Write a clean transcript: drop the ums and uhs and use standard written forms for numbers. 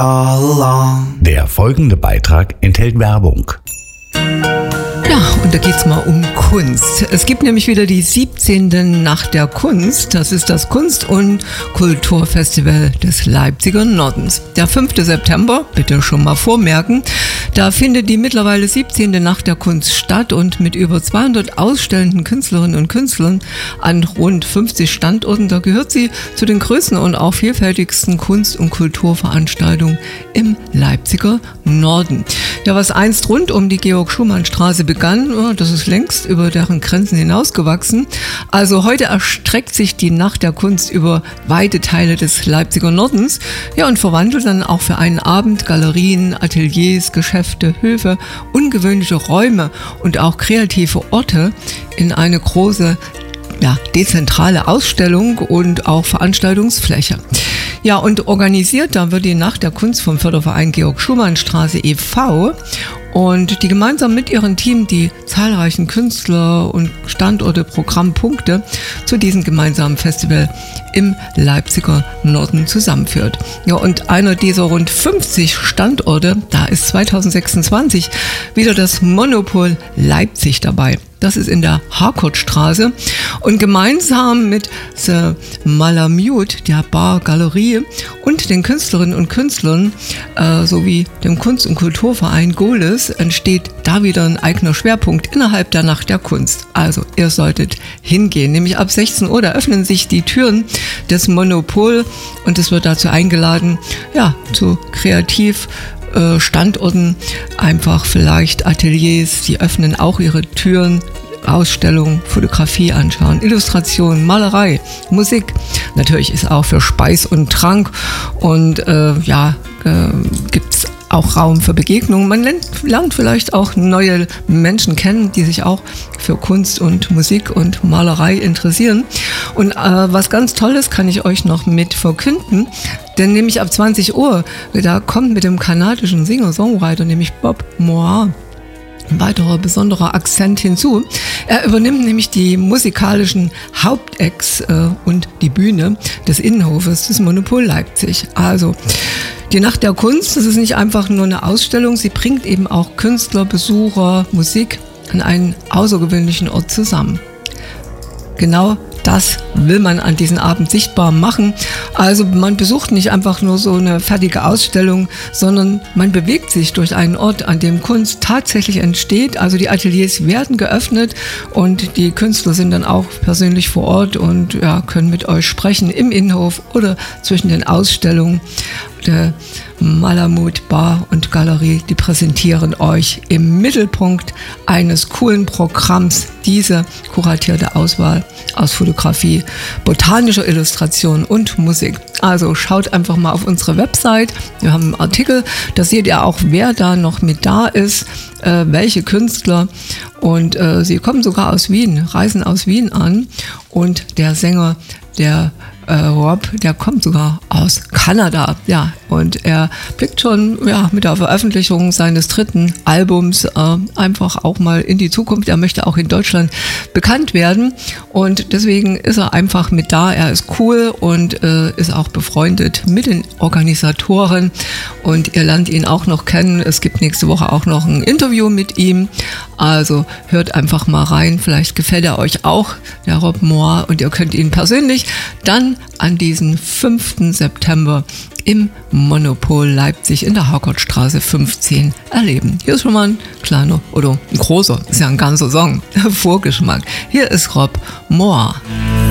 all along. Der folgende Beitrag enthält Werbung. Ja, und da geht's mal um Kunst. Es gibt nämlich wieder die 17. Nacht der Kunst. Das ist das Kunst- und Kulturfestival des Leipziger Nordens. Der 5. September, bitte schon mal vormerken, da findet die mittlerweile 17. Nacht der Kunst statt und mit über 200 ausstellenden Künstlerinnen und Künstlern an rund 50 Standorten, da gehört sie zu den größten und auch vielfältigsten Kunst- und Kulturveranstaltungen im Leipziger Norden. Ja, was einst rund um die Georg-Schumann-Straße begann, das ist längst über deren Grenzen hinausgewachsen. Also heute erstreckt sich die Nacht der Kunst über weite Teile des Leipziger Nordens, ja, und verwandelt dann auch für einen Abend Galerien, Ateliers, Geschäfte, Höfe, ungewöhnliche Räume und auch kreative Orte in eine große, dezentrale Ausstellung und auch Veranstaltungsfläche. Ja, und organisiert, da wird die Nacht der Kunst vom Förderverein Georg-Schumann-Straße e.V. und die gemeinsam mit ihrem Team die zahlreichen Künstler und Standorte, Programmpunkte zu diesem gemeinsamen Festival im Leipziger Norden zusammenführt. Ja, und einer dieser rund 50 Standorte, da ist 2026 wieder das Monopol Leipzig dabei. Das ist in der Harcourtstraße und gemeinsam mit The Malamute, der Bar Galerie und den Künstlerinnen und Künstlern sowie dem Kunst- und Kulturverein Gohlis entsteht da wieder ein eigener Schwerpunkt innerhalb der Nacht der Kunst. Also ihr solltet hingehen, nämlich ab 16 Uhr, da öffnen sich die Türen des Monopol und es wird dazu eingeladen, zu Standorten, einfach vielleicht Ateliers, die öffnen auch ihre Türen, Ausstellungen, Fotografie anschauen, Illustration, Malerei, Musik. Natürlich ist auch für Speis und Trank und gibt's auch Raum für Begegnungen. Man lernt vielleicht auch neue Menschen kennen, die sich auch für Kunst und Musik und Malerei interessieren. Und was ganz Tolles kann ich euch noch mit verkünden, denn nämlich ab 20 Uhr, da kommt mit dem kanadischen Singer-Songwriter, nämlich Bob Moore, ein weiterer besonderer Akzent hinzu. Er übernimmt nämlich die musikalischen Hauptacts und die Bühne des Innenhofes des Monopol Leipzig. Also die Nacht der Kunst, das ist nicht einfach nur eine Ausstellung, sie bringt eben auch Künstler, Besucher, Musik an einen außergewöhnlichen Ort zusammen. Genau das will man an diesem Abend sichtbar machen. Also man besucht nicht einfach nur so eine fertige Ausstellung, sondern man bewegt sich durch einen Ort, an dem Kunst tatsächlich entsteht. Also die Ateliers werden geöffnet und die Künstler sind dann auch persönlich vor Ort und können mit euch sprechen im Innenhof oder zwischen den Ausstellungen. Der Malamute Bar und Galerie, die präsentieren euch im Mittelpunkt eines coolen Programms diese kuratierte Auswahl aus Fotografie, botanischer Illustration und Musik. Also schaut einfach mal auf unsere Website. Wir haben einen Artikel, da seht ihr auch, wer da noch mit da ist, welche Künstler. Und sie kommen sogar aus Wien, reisen aus Wien an. Und der Sänger, der Rob, der kommt sogar aus Kanada, und er blickt schon mit der Veröffentlichung seines 3. Albums einfach auch mal in die Zukunft. Er möchte auch in Deutschland bekannt werden und deswegen ist er einfach mit da. Er ist cool und ist auch befreundet mit den Organisatoren und ihr lernt ihn auch noch kennen. Es gibt nächste Woche auch noch ein Interview mit ihm. Also hört einfach mal rein, vielleicht gefällt er euch auch, der Rob Moore, und ihr könnt ihn persönlich dann an diesem 5. September im Monopol Leipzig in der Harcourtstraße 15 erleben. Hier ist schon mal ein kleiner oder ein großer, ist ja ein ganzer Song, Vorgeschmack. Hier ist Rob Moore.